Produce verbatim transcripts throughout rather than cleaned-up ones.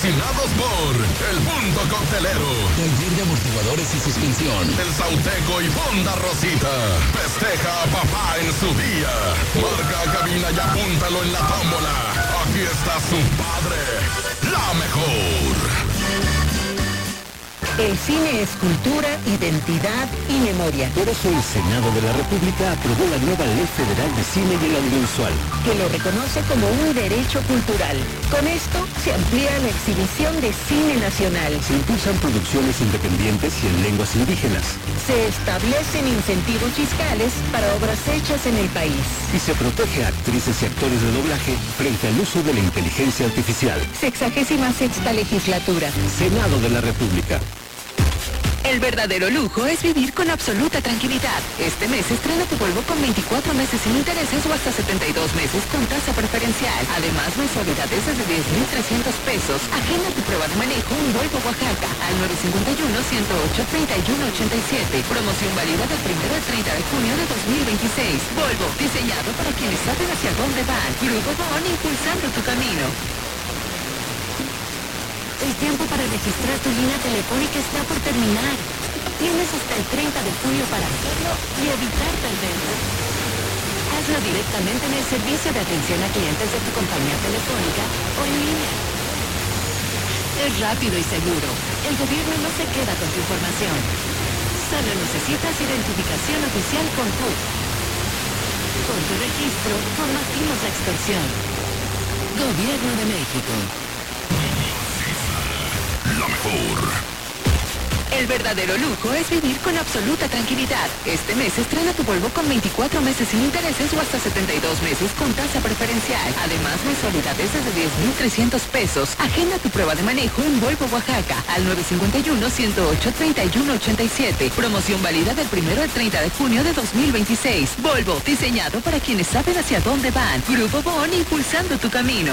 patrocinados por El Punto Coctelero, Taller de Amortiguadores y Suspensión, El Sauteco y Fonda Rosita. Festeja a papá en su día. Marca cabina y apúntalo en la tómbola. Aquí está su padre, la mejor. El cine es cultura, identidad y memoria. Por eso el Senado de la República aprobó la nueva Ley Federal de Cine y el Audiovisual, que lo reconoce como un derecho cultural. Con esto se amplía la exhibición de cine nacional. Se impulsan producciones independientes y en lenguas indígenas. Se establecen incentivos fiscales para obras hechas en el país. Y se protege a actrices y actores de doblaje frente al uso de la inteligencia artificial. Sexagésima sexta legislatura. Senado de la República. El verdadero lujo es vivir con absoluta tranquilidad. Este mes estrena tu Volvo con veinticuatro meses sin intereses o hasta setenta y dos meses con tasa preferencial. Además, mensualidades desde diez mil trescientos pesos. Agenda tu prueba de manejo en Volvo Oaxaca al nueve cinco uno, ciento ocho, treinta y uno ochenta y siete. Promoción válida del primero al treinta de junio de dos mil veintiséis. Volvo, diseñado para quienes saben hacia dónde van. Grupo Bon, impulsando tu camino. El tiempo para registrar tu línea telefónica está por terminar. Tienes hasta el treinta de julio para hacerlo y evitar perderlo. Hazlo directamente en el servicio de atención a clientes de tu compañía telefónica o en línea. Es rápido y seguro. El gobierno no se queda con tu información. Solo necesitas identificación oficial con Q. Con tu registro, combatimos la extorsión. Gobierno de México. La mejor. El verdadero lujo es vivir con absoluta tranquilidad. Este mes estrena tu Volvo con veinticuatro meses sin intereses o hasta setenta y dos meses con tasa preferencial. Además, mensualidades desde diez mil trescientos pesos. Agenda tu prueba de manejo en Volvo Oaxaca al nueve cinco uno, ciento ocho, treinta y uno ochenta y siete. Promoción válida del primero al treinta de junio de dos mil veintiséis. Volvo, diseñado para quienes saben hacia dónde van. Grupo Bon, impulsando tu camino.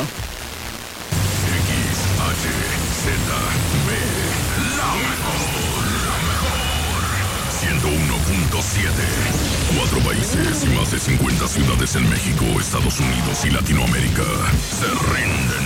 X H Z B, la mejor, la mejor. ciento uno punto siete. Cuatro países y más de cincuenta ciudades en México, Estados Unidos y Latinoamérica se rinden